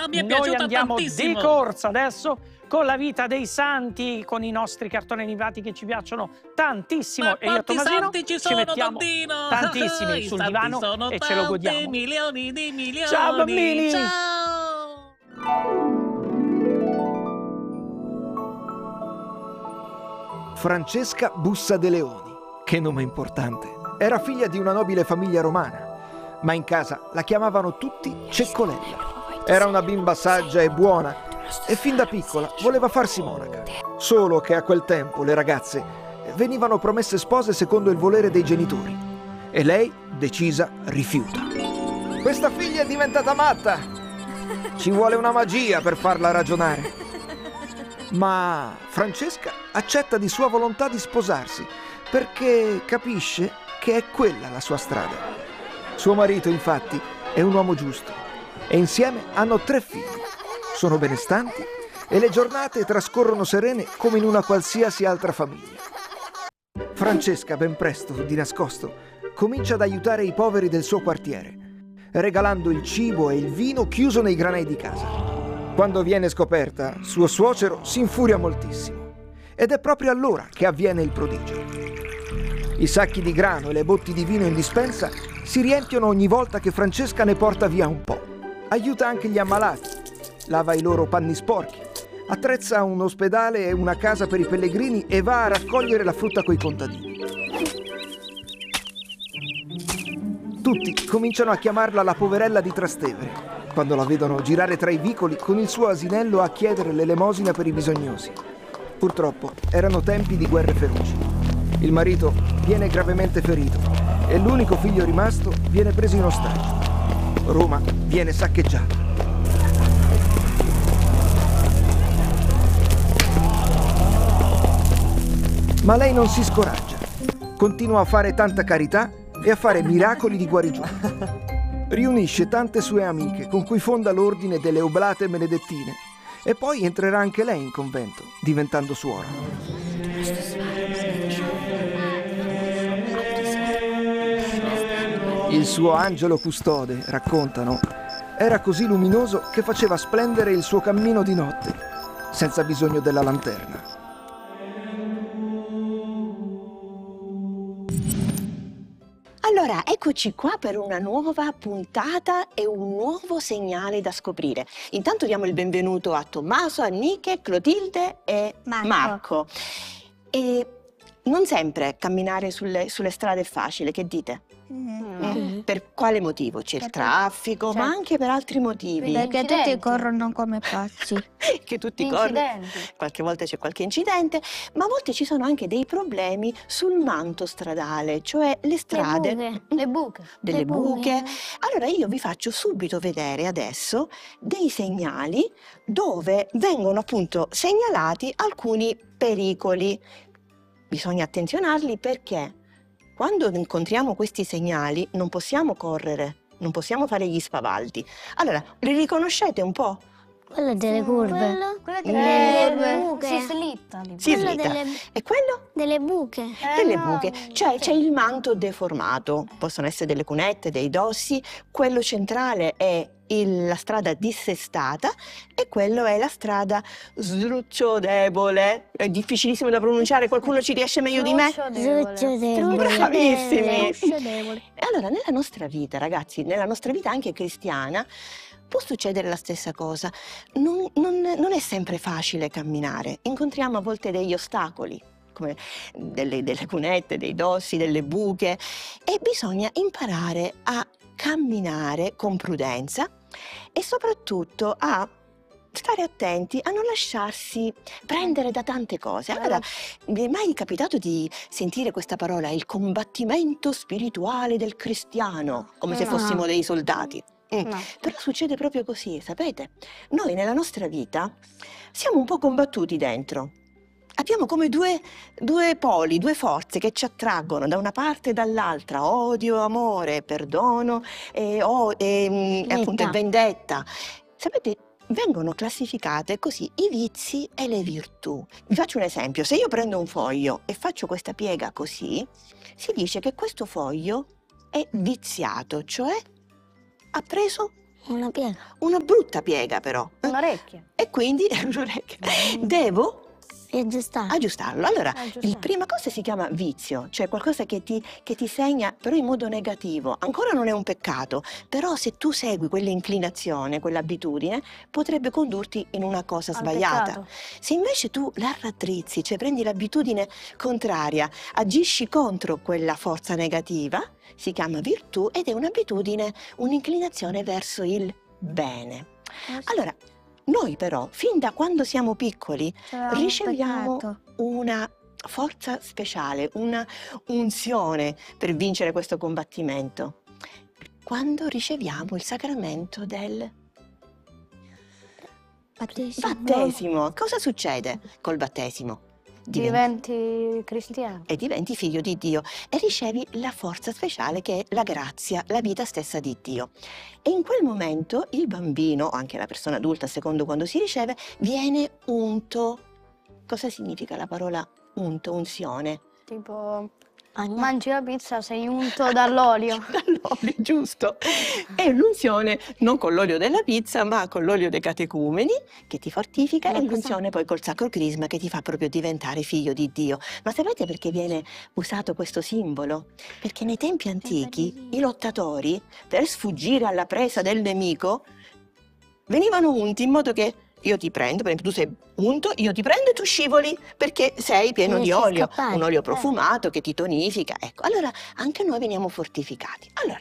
mi è Noi piaciuta andiamo tantissimo. di corsa adesso con la vita dei santi, con i nostri cartoni animati che ci piacciono tantissimo. Ma E io e quanti Tommasino santi ci sono, mettiamo Dondino? tantissimi I sul santi divano sono e ce lo tanti, godiamo. milioni di milioni. Ciao, bambini! Ciao! Francesca Bussa de Leoni, che nome importante. Era figlia di una nobile famiglia romana, ma in casa la chiamavano tutti Ceccolella. Era una bimba saggia e buona e fin da piccola voleva farsi monaca. Solo che a quel tempo le ragazze venivano promesse spose secondo il volere dei genitori e lei, decisa, rifiuta. Questa figlia è diventata matta! Ci vuole una magia per farla ragionare. Ma Francesca accetta di sua volontà di sposarsi perché capisce che è quella la sua strada. Suo marito, infatti, è un uomo giusto e insieme hanno 3 figli. Sono benestanti e le giornate trascorrono serene come in una qualsiasi altra famiglia. Francesca, ben presto, di nascosto, comincia ad aiutare i poveri del suo quartiere, regalando il cibo e il vino chiuso nei granai di casa. Quando viene scoperta, suo suocero si infuria moltissimo ed è proprio allora che avviene il prodigio. I sacchi di grano e le botti di vino in dispensa si riempiono ogni volta che Francesca ne porta via un po'. Aiuta anche gli ammalati, lava i loro panni sporchi, attrezza un ospedale e una casa per i pellegrini e va a raccogliere la frutta coi contadini. Tutti cominciano a chiamarla la poverella di Trastevere, quando la vedono girare tra i vicoli con il suo asinello a chiedere l'elemosina per i bisognosi. Purtroppo erano tempi di guerre feroci. Il marito viene gravemente ferito e l'unico figlio rimasto viene preso in ostaggio. Roma viene saccheggiata. Ma lei non si scoraggia. Continua a fare tanta carità e a fare miracoli di guarigione. Riunisce tante sue amiche con cui fonda l'ordine delle Oblate Benedettine e poi entrerà anche lei in convento, diventando suora. Il suo angelo custode, raccontano, era così luminoso che faceva splendere il suo cammino di notte, senza bisogno della lanterna. Allora, eccoci qua per una nuova puntata e un nuovo segnale da scoprire. Intanto diamo il benvenuto a Tommaso, a Nike, Clotilde e Marco. E non sempre camminare sulle strade è facile, che dite? Per quale motivo? C'è il traffico, ma anche per altri motivi. Perché tutti corrono come pazzi. Che tutti corrono. Qualche volta c'è qualche incidente, ma a volte ci sono anche dei problemi sul manto stradale, cioè le strade. Le buche. Delle buche. Allora io vi faccio subito vedere adesso dei segnali dove vengono appunto segnalati alcuni pericoli. Bisogna attenzionarli perché quando incontriamo questi segnali non possiamo correre, non possiamo fare gli spavaldi. Allora, li riconoscete un po'? Quello delle curve. Quello delle buche. buche. Si slitta. Si Quello slitta. delle- E quello? Delle buche. Delle buche. Cioè c'è il manto deformato. Possono essere delle cunette, dei dossi. Quello centrale è la strada dissestata e quello è la strada sdrucciodevole. È difficilissimo da pronunciare, qualcuno ci riesce meglio di me? Bravissimi. E allora, nella nostra vita, ragazzi, nella nostra vita anche cristiana, può succedere la stessa cosa. Non è sempre facile camminare. Incontriamo a volte degli ostacoli, come delle cunette, dei dossi, delle buche, e bisogna imparare a camminare con prudenza e soprattutto a stare attenti a non lasciarsi prendere da tante cose. Allora, mi è mai capitato di sentire questa parola, il combattimento spirituale del cristiano, come se fossimo dei soldati? Però succede proprio così, sapete? Noi nella nostra vita siamo un po' combattuti dentro. Abbiamo come due poli, due forze che ci attraggono da una parte e dall'altra, odio, amore, perdono e appunto vendetta. Sapete, vengono classificate così i vizi e le virtù. Vi faccio un esempio: se io prendo un foglio e faccio questa piega così, si dice che questo foglio è viziato, cioè ha preso Una piega. Una brutta piega però. Un'orecchia. E quindi un'orecchia. Devo Aggiustarlo. Allora, Aggiustare. la prima cosa si chiama vizio, cioè qualcosa che ti segna però in modo negativo. Ancora non è un peccato, però se tu segui quell'inclinazione, quell'abitudine, potrebbe condurti in una cosa Al sbagliata. peccato. Se invece tu la raddrizzi, cioè prendi l'abitudine contraria, agisci contro quella forza negativa, si chiama virtù ed è un'abitudine, un'inclinazione verso il bene. Allora, noi però, fin da quando siamo piccoli, riceviamo una forza speciale, una unzione per vincere questo combattimento. Quando riceviamo il sacramento del battesimo. Cosa succede col battesimo? Diventi cristiano. E diventi figlio di Dio e ricevi la forza speciale che è la grazia, la vita stessa di Dio. E in quel momento il bambino, o anche la persona adulta, secondo quando si riceve, viene unto. Cosa significa la parola unto, unzione? Tipo, mangi la pizza, sei unto dall'olio. Dall'olio, giusto. È l'unzione non con l'olio della pizza, ma con l'olio dei catecumeni che ti fortifica e l'unzione poi col Sacro Crisma che ti fa proprio diventare figlio di Dio. Ma sapete perché viene usato questo simbolo? Perché nei tempi antichi i lottatori, per sfuggire alla presa del nemico, venivano unti in modo che io ti prendo, per esempio tu sei unto, io ti prendo e tu scivoli perché sei pieno di Riesci a olio, scappare. un olio profumato che ti tonifica. Ecco, allora anche noi veniamo fortificati. Allora,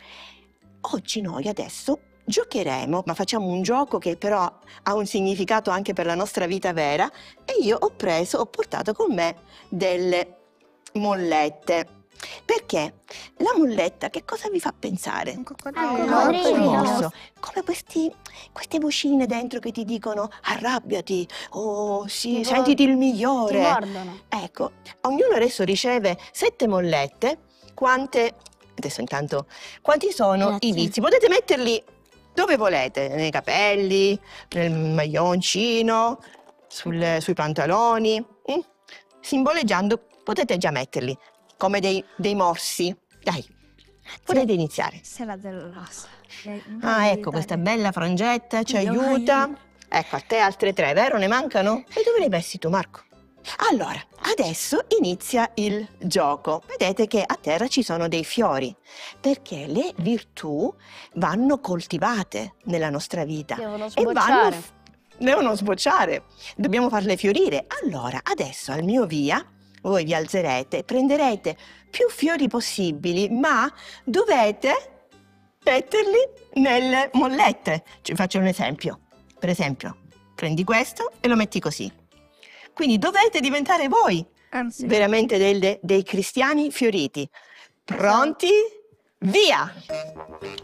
oggi noi adesso giocheremo, ma facciamo un gioco che però ha un significato anche per la nostra vita vera e io ho portato con me delle mollette. Perché la molletta che cosa vi fa pensare? Un Coccodrillo. Come queste vocine dentro che ti dicono arrabbiati, oh sì, Tipo, sentiti il Ti migliore. mordono. Ecco, ognuno adesso riceve 7 mollette. Adesso intanto, quanti sono Grazie. i vizi? Potete metterli dove volete, nei capelli, nel maglioncino, sui pantaloni, simboleggiando, potete già metterli come dei morsi. Dai, potete iniziare. Sarà del rosa. Ah, ecco, questa bella frangetta ci aiuta. Ecco, a te altre 3, vero? Ne mancano? E dove li hai messi tu, Marco? Allora, adesso inizia il gioco. Vedete che a terra ci sono dei fiori, perché le virtù vanno coltivate nella nostra vita. Devono E sbocciare. devono sbocciare, dobbiamo farle fiorire. Allora, adesso al mio via, voi vi alzerete e prenderete più fiori possibili, ma dovete metterli nelle mollette. Ci faccio un esempio. Per esempio, prendi questo e lo metti così. Quindi dovete diventare voi veramente dei cristiani fioriti. Pronti? Via!